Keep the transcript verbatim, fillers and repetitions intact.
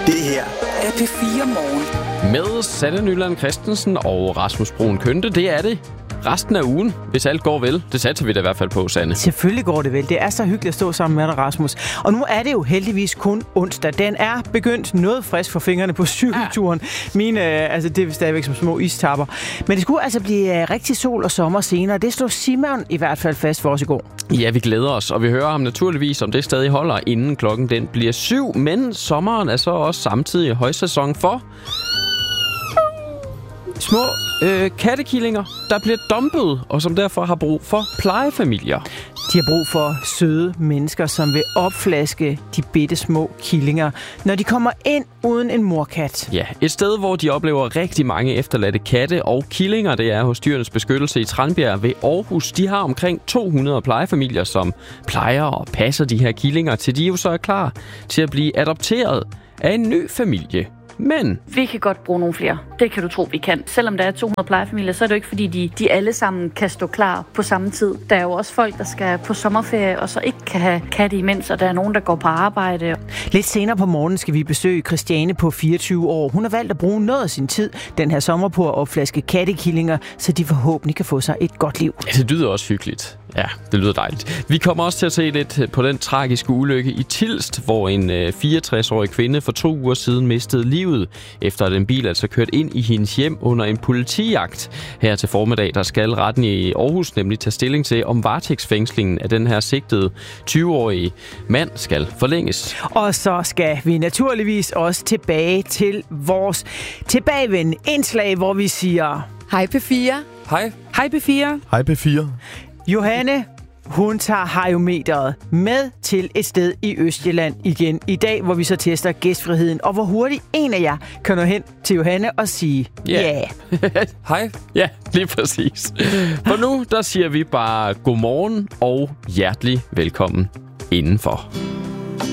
Det her er P fire Morgen. Med Sanne Nyland Christensen og Rasmus Bruun Kønte, det er det. Resten af ugen, hvis alt går vel. Det satser vi da i hvert fald på, Sanne. Selvfølgelig går det vel. Det er så hyggeligt at stå sammen med dig, Rasmus. Og nu er det jo heldigvis kun onsdag. Den er begyndt noget frisk for fingrene på cykelturen. Mine, altså det er stadigvæk som små istapper. Men det skulle altså blive rigtig sol og sommer senere. Det slog Simon i hvert fald fast for os i går. Ja, vi glæder os, og vi hører ham naturligvis, om det stadig holder, inden klokken den bliver syv. Men sommeren er så også samtidig højsæson for små øh, kattekillinger, der bliver dumpet, og som derfor har brug for plejefamilier. De har brug for søde mennesker, som vil opflaske de bitte små killinger, når de kommer ind uden en morkat. Ja, et sted, hvor de oplever rigtig mange efterladte katte og killinger, det er hos Dyrenes Beskyttelse i Tranbjerg ved Aarhus. De har omkring to hundrede plejefamilier, som plejer og passer de her killinger, til de jo så er klar til at blive adopteret af en ny familie. Men vi kan godt bruge nogle flere. Det kan du tro, vi kan. Selvom der er to hundrede plejefamilier, så er det jo ikke, fordi de, de alle sammen kan stå klar på samme tid. Der er jo også folk, der skal på sommerferie, og så ikke kan have katte imens, og der er nogen, der går på arbejde. Lidt senere på morgenen skal vi besøge Christiane på fireogtyve år. Hun har valgt at bruge noget af sin tid den her sommer på at opflaske kattekillinger, så de forhåbentlig kan få sig et godt liv. Ja, det lyder også hyggeligt. Ja, det lyder dejligt. Vi kommer også til at se lidt på den tragiske ulykke i Tilst, hvor en øh, fireogtres-årig kvinde for to uger siden mistede livet, efter at en bil altså kørte ind i hendes hjem under en politijagt. Her til formiddag, der skal retten i Aarhus nemlig tage stilling til, om varetægtsfængslingen af den her sigtede tyve-årige mand skal forlænges. Og så skal vi naturligvis også tilbage til vores tilbagevendende indslag, hvor vi siger hej P fire. Hej. Hej P fire. Hej P fire. Johanne, hun tager hajometeret med til et sted i Østjylland igen i dag, hvor vi så tester gæstfriheden, og hvor hurtigt en af jer kan nå hen til Johanne og sige ja. Yeah. Hej. Ja, lige præcis. For nu, der siger vi bare godmorgen og hjertelig velkommen indenfor.